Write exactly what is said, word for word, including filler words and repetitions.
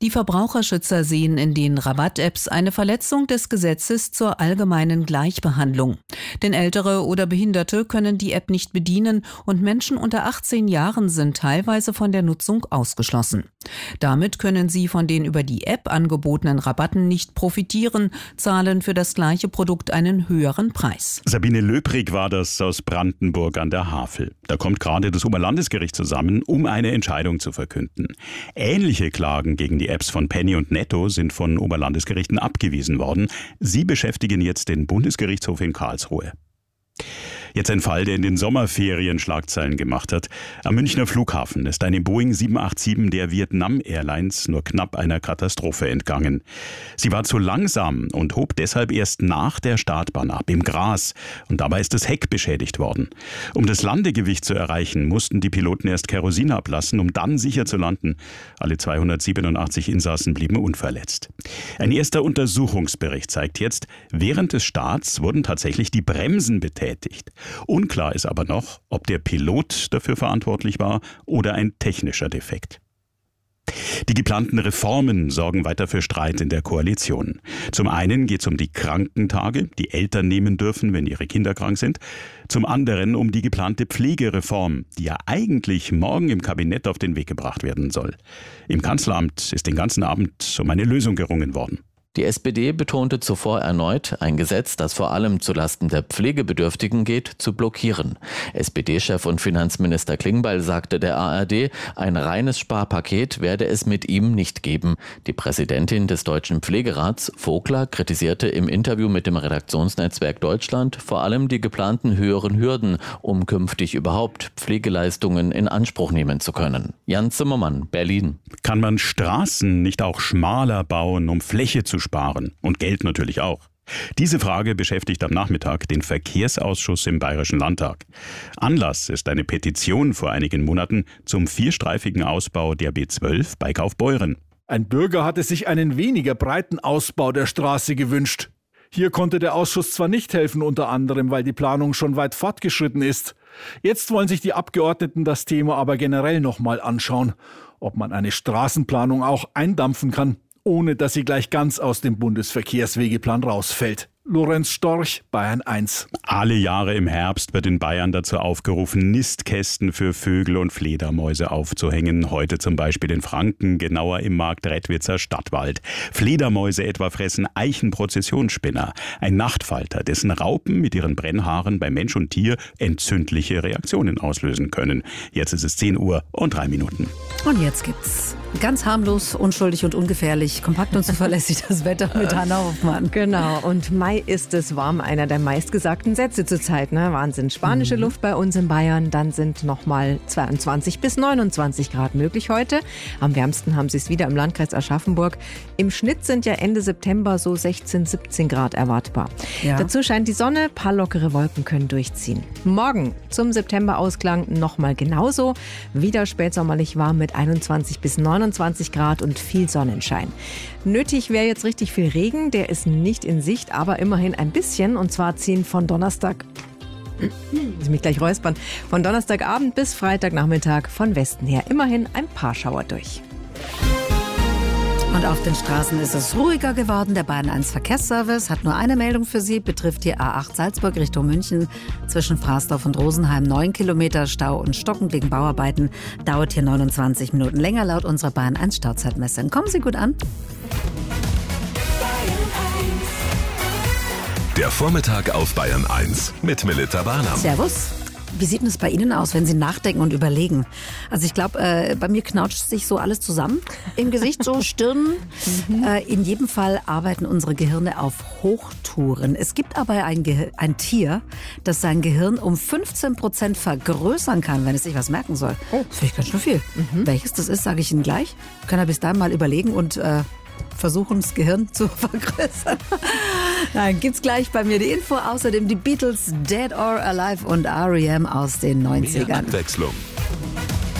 Die Verbraucherschützer sehen in den Rabatt-Apps eine Verletzung des Gesetzes zur allgemeinen Gleichbehandlung. Denn Ältere oder Behinderte können die App nicht bedienen und Menschen unter achtzehn Jahren sind teilweise von der Nutzung ausgeschlossen. Damit können sie von den über die App angebotenen Rabatten nicht profitieren, zahlen für das gleiche Produkt einen höheren Preis. Sabine Löbrig war das aus Brandenburg an der Havel. Da kommt gerade das Oberlandesgericht zusammen, um eine Entscheidung zu verkünden. Ähnliche Klagen gegen die Apps von Penny und Netto sind von Oberlandesgerichten abgewiesen worden. Sie beschäftigen jetzt den Bundesgerichtshof in Karlsruhe. Jetzt ein Fall, der in den Sommerferien Schlagzeilen gemacht hat. Am Münchner Flughafen ist eine Boeing sieben acht sieben der Vietnam Airlines nur knapp einer Katastrophe entgangen. Sie war zu langsam und hob deshalb erst nach der Startbahn ab, im Gras. Und dabei ist das Heck beschädigt worden. Um das Landegewicht zu erreichen, mussten die Piloten erst Kerosin ablassen, um dann sicher zu landen. Alle zweihundertsiebenundachtzig Insassen blieben unverletzt. Ein erster Untersuchungsbericht zeigt jetzt, während des Starts wurden tatsächlich die Bremsen betätigt. Unklar ist aber noch, ob der Pilot dafür verantwortlich war oder ein technischer Defekt. Die geplanten Reformen sorgen weiter für Streit in der Koalition. Zum einen geht es um die Krankentage, die Eltern nehmen dürfen, wenn ihre Kinder krank sind. Zum anderen um die geplante Pflegereform, die ja eigentlich morgen im Kabinett auf den Weg gebracht werden soll. Im Kanzleramt ist den ganzen Abend um eine Lösung gerungen worden. Die S P D betonte zuvor erneut, ein Gesetz, das vor allem zulasten der Pflegebedürftigen geht, zu blockieren. S P D-Chef und Finanzminister Klingbeil sagte der A R D, ein reines Sparpaket werde es mit ihm nicht geben. Die Präsidentin des Deutschen Pflegerats, Vogler, kritisierte im Interview mit dem Redaktionsnetzwerk Deutschland vor allem die geplanten höheren Hürden, um künftig überhaupt Pflegeleistungen in Anspruch nehmen zu können. Jan Zimmermann, Berlin. Kann man Straßen nicht auch schmaler bauen, um Fläche zu sparen? Und Geld natürlich auch. Diese Frage beschäftigt am Nachmittag den Verkehrsausschuss im Bayerischen Landtag. Anlass ist eine Petition vor einigen Monaten zum vierstreifigen Ausbau der B zwölf bei Kaufbeuren. Ein Bürger hatte sich einen weniger breiten Ausbau der Straße gewünscht. Hier konnte der Ausschuss zwar nicht helfen, unter anderem, weil die Planung schon weit fortgeschritten ist. Jetzt wollen sich die Abgeordneten das Thema aber generell nochmal anschauen, ob man eine Straßenplanung auch eindampfen kann, ohne dass sie gleich ganz aus dem Bundesverkehrswegeplan rausfällt. Lorenz Storch, Bayern eins. Alle Jahre im Herbst wird in Bayern dazu aufgerufen, Nistkästen für Vögel und Fledermäuse aufzuhängen. Heute zum Beispiel in Franken, genauer im Marktredwitzer Stadtwald. Fledermäuse etwa fressen Eichenprozessionsspinner, ein Nachtfalter, dessen Raupen mit ihren Brennhaaren bei Mensch und Tier entzündliche Reaktionen auslösen können. Jetzt ist es zehn Uhr und drei Minuten. Und jetzt gibt's ganz harmlos, unschuldig und ungefährlich, kompakt und zuverlässig das Wetter mit Hanna Hoffmann. Genau, und Mai ist es warm, einer der meistgesagten Sätze zurzeit. Ne? Wahnsinn, spanische mhm. Luft bei uns in Bayern, dann sind nochmal zweiundzwanzig bis neunundzwanzig Grad möglich heute. Am wärmsten haben sie es wieder im Landkreis Aschaffenburg. Im Schnitt sind ja Ende September so sechzehn, siebzehn Grad erwartbar. Ja. Dazu scheint die Sonne, paar lockere Wolken können durchziehen. Morgen zum Septemberausklang nochmal genauso. Wieder spätsommerlich warm mit einundzwanzig bis neunundzwanzig Grad und viel Sonnenschein. Nötig wäre jetzt richtig viel Regen, der ist nicht in Sicht, aber immerhin ein bisschen, und zwar ziehen von Donnerstag, muss mich gleich räuspern, von Donnerstagabend bis Freitagnachmittag von Westen her immerhin ein paar Schauer durch. Und auf den Straßen ist es ruhiger geworden. Der Bayern eins Verkehrsservice hat nur eine Meldung für Sie. Betrifft die A acht Salzburg Richtung München. Zwischen Frasdorf und Rosenheim neun Kilometer Stau und Stocken wegen Bauarbeiten. Dauert hier neunundzwanzig Minuten länger laut unserer Bayern eins Stauzeitmessung. Kommen Sie gut an. Der Vormittag auf Bayern eins mit Melita Barnum. Servus. Wie sieht denn es bei Ihnen aus, wenn Sie nachdenken und überlegen? Also ich glaube, äh, bei mir knautscht sich so alles zusammen im Gesicht, so Stirn. mhm. äh, in jedem Fall arbeiten unsere Gehirne auf Hochtouren. Es gibt aber ein, Ge- ein Tier, das sein Gehirn um fünfzehn Prozent vergrößern kann, wenn es sich was merken soll. Oh. Das finde ich ganz schön viel. Mhm. Welches das ist, sage ich Ihnen gleich. Können wir bis dahin mal überlegen und äh, versuchen, das Gehirn zu vergrößern. Nein, gibt's gleich bei mir die Info. Außerdem die Beatles, Dead or Alive und R E M aus den neunzigern. Mehr Abwechslung